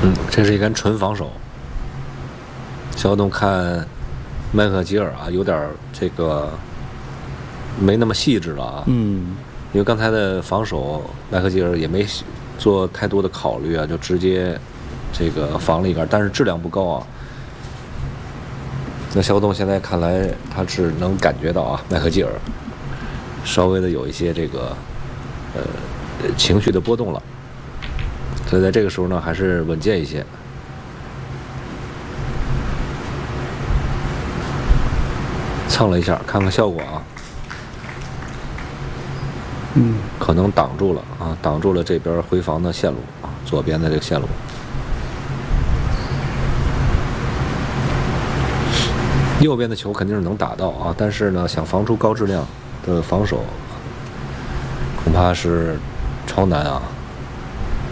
这是一杆纯防守。肖东看麦克吉尔啊，有点这个没那么细致了啊。因为刚才的防守，麦克吉尔也没做太多的考虑啊，就直接这个防了一杆，但是质量不高啊。那肖东现在看来，他是能感觉到啊，麦克吉尔稍微的有一些这个情绪的波动了，所以在这个时候呢，还是稳健一些。蹭了一下，看看效果啊。可能挡住了啊，挡住了这边回防的线路啊，左边的这个线路。右边的球肯定是能打到啊，但是呢，想防出高质量的防守，恐怕是超难啊。